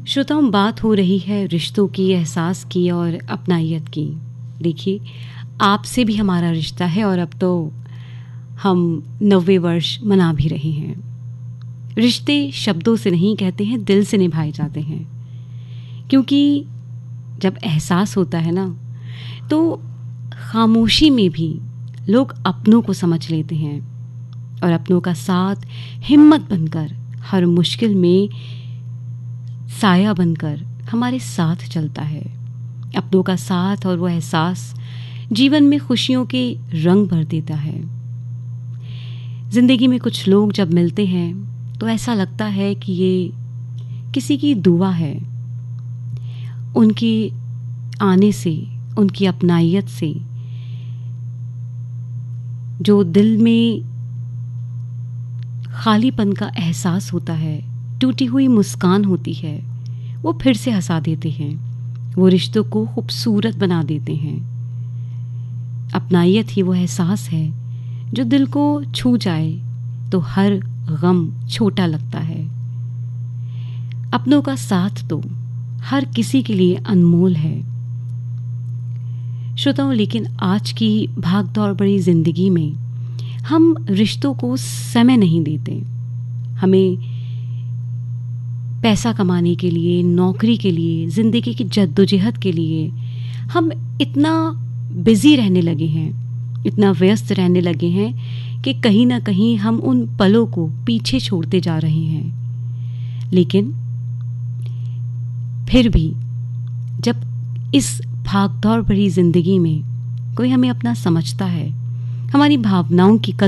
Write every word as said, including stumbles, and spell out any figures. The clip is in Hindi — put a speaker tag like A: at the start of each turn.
A: श्रोताओं, बात हो रही है रिश्तों की, एहसास की और अपनाइयत की। देखिए, आपसे भी हमारा रिश्ता है और अब तो हम नब्बे वर्ष मना भी रहे हैं। रिश्ते शब्दों से नहीं कहते हैं, दिल से निभाए जाते हैं। क्योंकि जब एहसास होता है ना, तो खामोशी में भी लोग अपनों को समझ लेते हैं और अपनों का साथ हिम्मत बनकर, हर मुश्किल में साया बनकर हमारे साथ चलता है। अपनों का साथ और वो एहसास जीवन में खुशियों के रंग भर देता है। ज़िंदगी में कुछ लोग जब मिलते हैं तो ऐसा लगता है कि ये किसी की दुआ है। उनके आने से, उनकी अपनाइयत से जो दिल में खालीपन का एहसास होता है, टूटी हुई मुस्कान होती है, वो फिर से हंसा देते हैं। वो रिश्तों को खूबसूरत बना देते हैं। अपनाइयत ही वो एहसास है जो दिल को छू जाए तो हर गम छोटा लगता है। अपनों का साथ तो हर किसी के लिए अनमोल है। श्रोताओं, लेकिन आज की भागदौड़ भरी जिंदगी में हम रिश्तों को समय नहीं देते। हमें पैसा कमाने के लिए, नौकरी के लिए, ज़िंदगी की जद्दोजहद के लिए हम इतना बिज़ी रहने लगे हैं, इतना व्यस्त रहने लगे हैं कि कहीं ना कहीं हम उन पलों को पीछे छोड़ते जा रहे हैं। लेकिन फिर भी जब इस भागदौड़ भरी ज़िंदगी में कोई हमें अपना समझता है, हमारी भावनाओं की